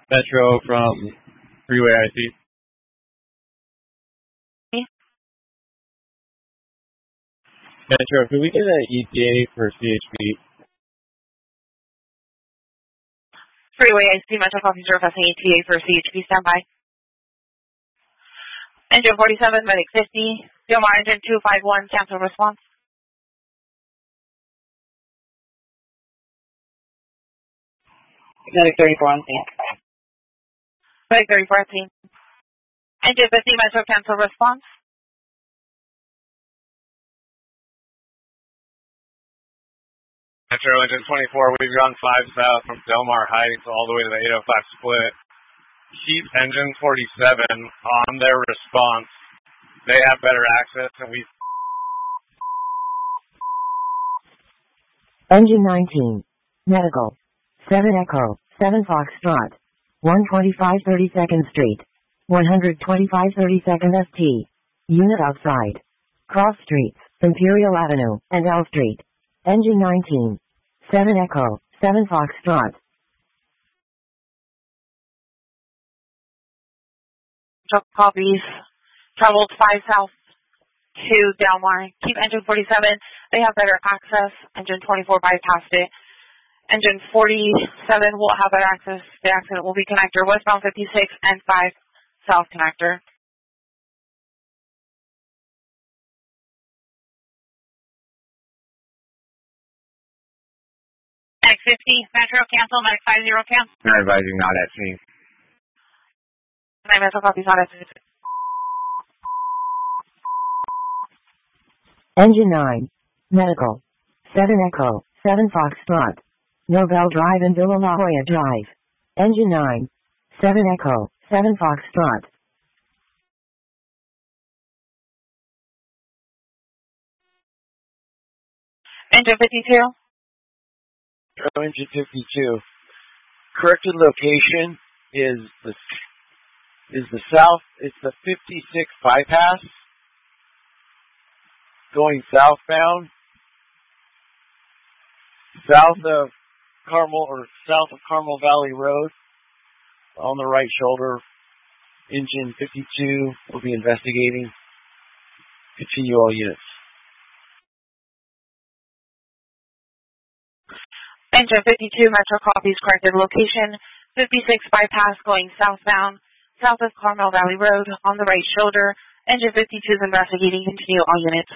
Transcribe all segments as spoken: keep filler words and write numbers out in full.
Metro from Freeway I C. Metro, can we get an E T A for C H P? Freeway I C, Metro Coffee requesting E T A for C H P, standby. Engine forty-seven, Medic fifty, Del Mar Engine two five one, cancel response. Medic thirty-four on scene. Medic thirty-four on scene. Engine fifty, Metro cancel response. Metro Engine twenty-four, we've gone five south from Del Mar Heights all the way to the eight oh five split. Keep Engine forty-seven on their response. They have better access and we... Engine nineteen. Medical. seven Echo, seven Foxtrot. one twenty-five thirty-second Street. one twenty-five thirty-second S T. Unit outside. Cross Streets, Imperial Avenue, and L Street. Engine nineteen. seven Echo, seven Foxtrot. Copies. Traveled five south to Del Mar. Keep Engine forty-seven. They have better access. Engine twenty-four bypassed it. Engine forty-seven will have better access. The accident will be connector westbound fifty-six and five south connector. Medic fifty, Metro cancel, Medic five zero cancel. They're advising not at scene. nine Metro copies not at scene. Engine nine. Medical. seven Echo, seven Foxtrot. Norvell Drive and Villa La Jolla Drive. Engine nine. seven Echo, seven Foxtrot. Engine fifty-two. Engine fifty-two. Corrected location is the is the south. It's the fifty-six bypass going southbound, south of Carmel or south of Carmel Valley Road, on the right shoulder. Engine fifty-two will be investigating. Continue all units. Engine fifty-two, Metro copies corrected location, fifty-six bypass going southbound, south of Carmel Valley Road, on the right shoulder. Engine fifty-two is investigating. Continue all units.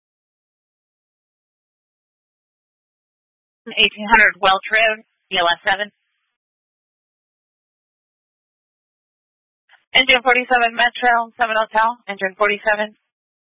eighteen hundred Welch Road, E L S seven. Engine forty-seven, Metro, seven Hotel. Engine forty-seven.